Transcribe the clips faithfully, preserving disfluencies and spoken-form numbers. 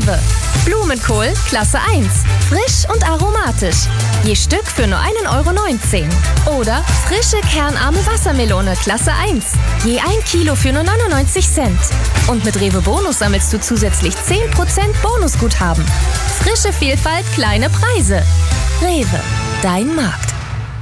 Rewe. Blumenkohl Klasse eins. Frisch und aromatisch. Je Stück für nur ein Euro neunzehn. Oder frische kernarme Wassermelone Klasse eins. Je ein Kilo für nur neunundneunzig Cent. Und mit Rewe Bonus sammelst du zusätzlich zehn Prozent Bonusguthaben. Frische Vielfalt, kleine Preise. Rewe, dein Markt.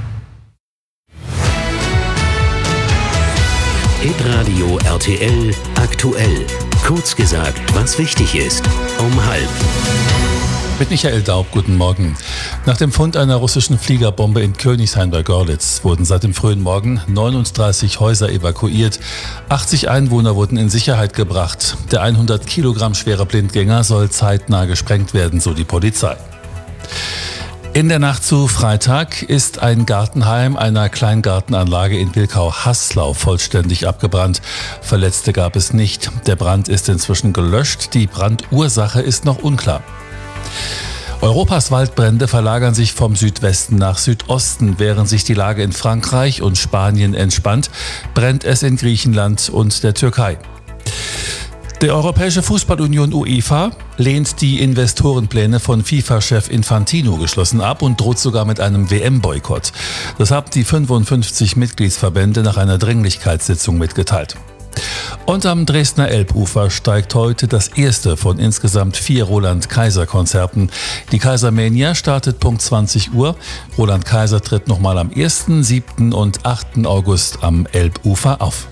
Hitradio R T L aktuell. Kurz gesagt, was wichtig ist. Um halb. Mit Michael Daub, guten Morgen. Nach dem Fund einer russischen Fliegerbombe in Königshain bei Görlitz wurden seit dem frühen Morgen neununddreißig Häuser evakuiert. achtzig Einwohner wurden in Sicherheit gebracht. Der hundert Kilogramm schwere Blindgänger soll zeitnah gesprengt werden, so die Polizei. In der Nacht zu Freitag ist ein Gartenheim einer Kleingartenanlage in Wilkau-Haslau vollständig abgebrannt. Verletzte gab es nicht. Der Brand ist inzwischen gelöscht. Die Brandursache ist noch unklar. Europas Waldbrände verlagern sich vom Südwesten nach Südosten. Während sich die Lage in Frankreich und Spanien entspannt, brennt es in Griechenland und der Türkei. Die Europäische Fußballunion UEFA lehnt die Investorenpläne von FIFA-Chef Infantino geschlossen ab und droht sogar mit einem W M-Boykott. Das haben die fünfundfünfzig Mitgliedsverbände nach einer Dringlichkeitssitzung mitgeteilt. Und am Dresdner Elbufer steigt heute das erste von insgesamt vier Roland-Kaiser-Konzerten. Die Kaisermania startet Punkt zwanzig Uhr. Roland Kaiser tritt nochmal am ersten, siebten und achten August am Elbufer auf.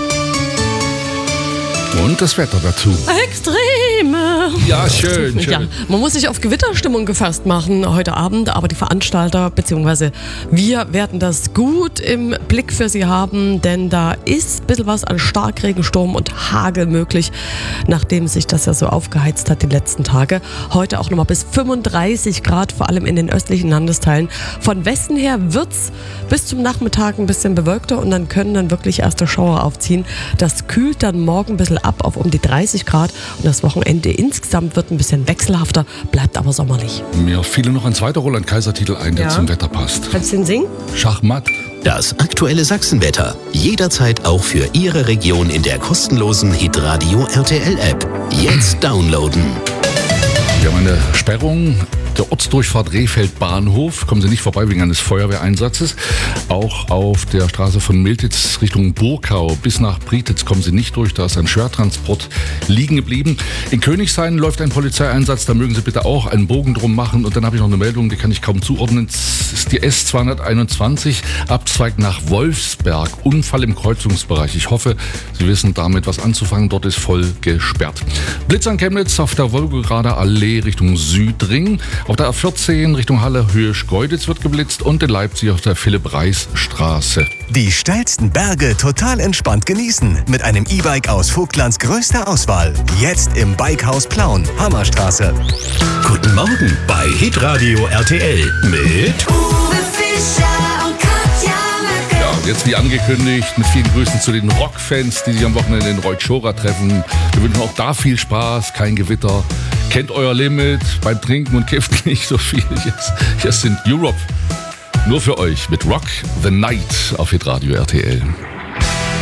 Und das Wetter dazu. Extreme. Ja, schön, schön. Ja, man muss sich auf Gewitterstimmung gefasst machen heute Abend, aber die Veranstalter bzw. wir werden das gut im Blick für Sie haben, denn da ist ein bisschen was an Starkregen, und Hagel möglich, nachdem sich das ja so aufgeheizt hat die letzten Tage. Heute auch nochmal bis fünfunddreißig Grad, vor allem in den östlichen Landesteilen. Von Westen her wird's bis zum Nachmittag ein bisschen bewölkter und dann können dann wirklich erste Schauer aufziehen. Das kühlt dann morgen ein bisschen ab auf um die dreißig Grad und das Wochenende insgesamt wird ein bisschen wechselhafter, bleibt aber sommerlich. Mir fiel noch ein zweiter Roland-Kaiser-Titel ein, der ja. zum Wetter passt. Kannst du den singen? Schachmatt. Das aktuelle Sachsenwetter. Jederzeit auch für Ihre Region in der kostenlosen Hitradio R T L-App. Jetzt downloaden. Wir haben eine Sperrung der Ortsdurchfahrt Rehfeld-Bahnhof. Kommen Sie nicht vorbei wegen eines Feuerwehreinsatzes. Auch auf der Straße von Miltitz Richtung Burkau bis nach Prietitz kommen Sie nicht durch. Da ist ein Schwertransport liegen geblieben. In Königshain läuft ein Polizeieinsatz. Da mögen Sie bitte auch einen Bogen drum machen. Und dann habe ich noch eine Meldung, die kann ich kaum zuordnen. Das ist die S zweihunderteinundzwanzig, Abzweig nach Wolfsberg. Unfall im Kreuzungsbereich. Ich hoffe, Sie wissen damit was anzufangen. Dort ist voll gesperrt. Blitz an Chemnitz auf der Wolgograder Allee Richtung Südring. Auf der A vierzehn Richtung Halle Höhe Schkeuditz wird geblitzt und in Leipzig auf der Philipp-Reis-Straße. Die steilsten Berge total entspannt genießen mit einem E-Bike aus Vogtlands größter Auswahl. Jetzt im Bikehaus Plauen, Hammerstraße. Guten Morgen bei Hitradio R T L mit Uwe Fischer und Katja Möcke. Ja, und jetzt wie angekündigt mit vielen Grüßen zu den Rockfans, die sich am Wochenende in Reutschora treffen. Wir wünschen auch da viel Spaß, kein Gewitter. Kennt euer Limit beim Trinken und kifft nicht so viel. Yes. Hier sind Europe. Nur für euch mit Rock the Night auf Hitradio R T L.